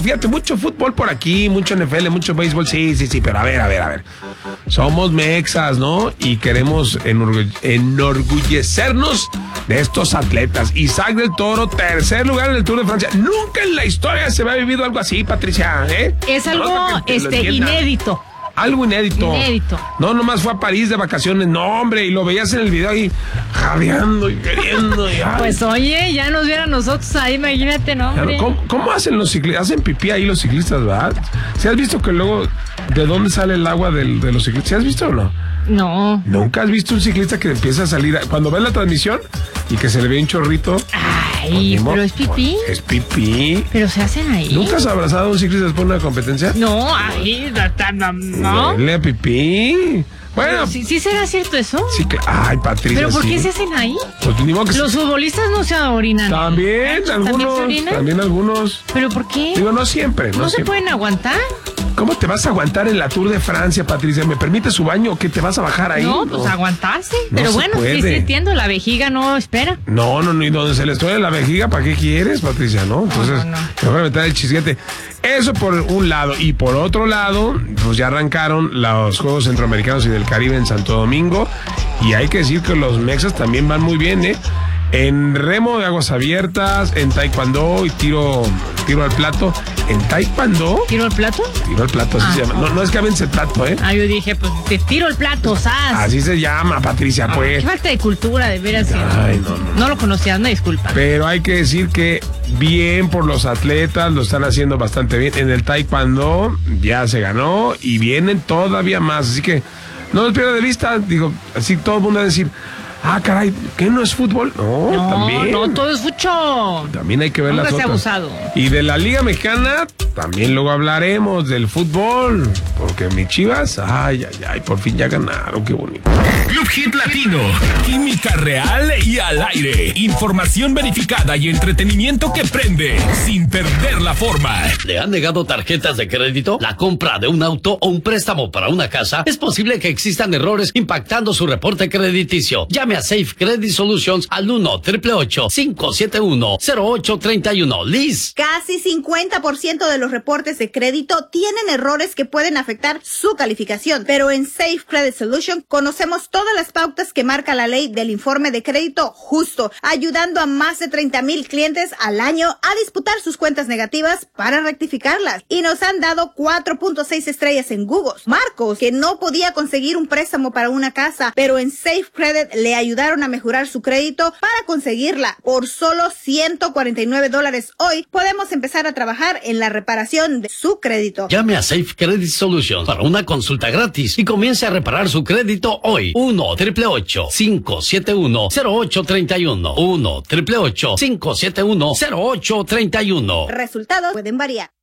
fíjate, mucho fútbol por aquí, mucho NFL, mucho béisbol, sí, pero a ver. Somos mexas, ¿no? Y queremos enorgullecernos de estos atletas. Isaac del Toro, tercer lugar en el Tour de Francia. Nunca en la historia se había vivido algo así, Patricia, ¿eh? Es algo inédito. Algo inédito. No, nomás fue a París de vacaciones. No, hombre, y lo veías en el video ahí jadeando y queriendo. Pues oye, ya nos vieran nosotros ahí, imagínate, ¿no, hombre? ¿Cómo hacen los ciclistas? Hacen pipí ahí los ciclistas, ¿verdad? ¿Sí has visto que luego de dónde sale el agua de los ciclistas? ¿Sí has visto o no? No. ¿Nunca has visto un ciclista que empieza a salir cuando ves la transmisión y que se le ve un chorrito? Ay, pero es pipí. Es pipí. Pero se hacen ahí. ¿Nunca has abrazado a un ciclista después de una competencia? No, ahí, no. Huele a pipí. Bueno, ¿Sí será cierto eso? Sí, ay, Patricia. ¿Pero por qué se hacen ahí? Pues, ni modo que los futbolistas no se orinan. También algunos. ¿Pero por qué? Digo, no siempre. ¿No se pueden aguantar? ¿Cómo te vas a aguantar en la Tour de Francia, Patricia? ¿Me permite su baño o que te vas a bajar ahí? No, pues aguantarse. Pero se bueno, puede. sí entiendo, la vejiga no espera. No, y donde se les duele la vejiga, ¿para qué quieres, Patricia? ¿No? Entonces, me voy a meter el chisguete. Eso por un lado. Y por otro lado, pues ya arrancaron los Juegos Centroamericanos y del Caribe en Santo Domingo. Y hay que decir que los mexas también van muy bien, ¿eh? En remo de aguas abiertas, en taekwondo y tiro al plato. ¿En taekwondo? ¿Tiro al plato? Tiro al plato, así se llama. No es que avance el plato, ¿eh? Yo dije, pues te tiro el plato, ¿sabes? Así se llama, Patricia, pues. Qué falta de cultura, de veras. Ay, no. No lo conocías, no, disculpa. Pero hay que decir que bien por los atletas, lo están haciendo bastante bien. En el taekwondo ya se ganó y vienen todavía más. Así que no los pierda de vista. Digo, así todo el mundo va a decir... caray, ¿qué no es fútbol? No, también. No, todo es fucho. También hay que ver las otras. Abusado. Y de la Liga Mexicana, también luego hablaremos del fútbol. Porque mis Chivas, ay, por fin ya ganaron, qué bonito. Club Hit Latino, química real y al aire. Información verificada y entretenimiento que prende, sin perder la forma. ¿Le han negado tarjetas de crédito? ¿La compra de un auto o un préstamo para una casa? Es posible que existan errores impactando su reporte crediticio. Llame a Safe Credit Solutions al 1-888-571-0831. Liz. Casi 50% de los reportes de crédito tienen errores que pueden afectar su calificación, pero en Safe Credit Solutions conocemos todas las pautas que marca la ley del informe de crédito justo, ayudando a más de 30,000 clientes al año a disputar sus cuentas negativas para rectificarlas. Y nos han dado 4.6 estrellas en Google. Marcos, que no podía conseguir un préstamo para una casa, pero en Safe Credit le ayudaron a mejorar su crédito para conseguirla. Por solo $149 hoy podemos empezar a trabajar en la reparación de su crédito. Llame a Safe Credit Solutions para una consulta gratis y comience a reparar su crédito hoy. 1-888-571-0831. 1-888-571-0831. Resultados pueden variar.